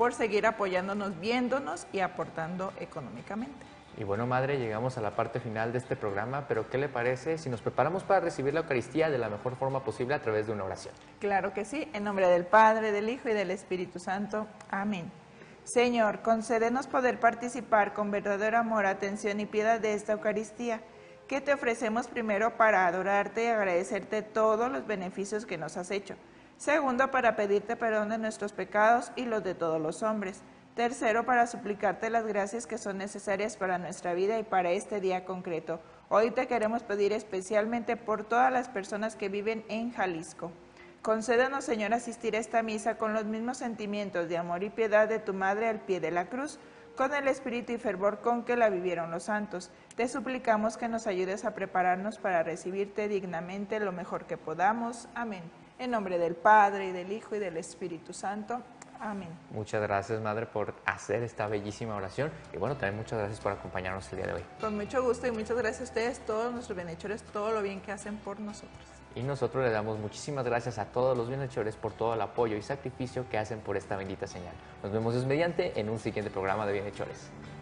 por seguir apoyándonos, viéndonos y aportando económicamente. Y bueno, Madre, llegamos a la parte final de este programa, pero ¿qué le parece si nos preparamos para recibir la Eucaristía de la mejor forma posible a través de una oración? Claro que sí, en nombre del Padre, del Hijo y del Espíritu Santo. Amén. Señor, concédenos poder participar con verdadero amor, atención y piedad de esta Eucaristía, que te ofrecemos primero para adorarte y agradecerte todos los beneficios que nos has hecho. Segundo, para pedirte perdón de nuestros pecados y los de todos los hombres. Tercero, para suplicarte las gracias que son necesarias para nuestra vida y para este día concreto. Hoy te queremos pedir especialmente por todas las personas que viven en Jalisco. Concédenos, Señor, asistir a esta misa con los mismos sentimientos de amor y piedad de tu Madre al pie de la cruz, con el espíritu y fervor con que la vivieron los santos. Te suplicamos que nos ayudes a prepararnos para recibirte dignamente lo mejor que podamos. Amén. En nombre del Padre, y del Hijo, y del Espíritu Santo. Amén. Muchas gracias, Madre, por hacer esta bellísima oración. Y bueno, también muchas gracias por acompañarnos el día de hoy. Con mucho gusto y muchas gracias a ustedes, todos nuestros bienhechores, todo lo bien que hacen por nosotros. Y nosotros le damos muchísimas gracias a todos los bienhechores por todo el apoyo y sacrificio que hacen por esta bendita señal. Nos vemos Dios mediante en un siguiente programa de Bienhechores.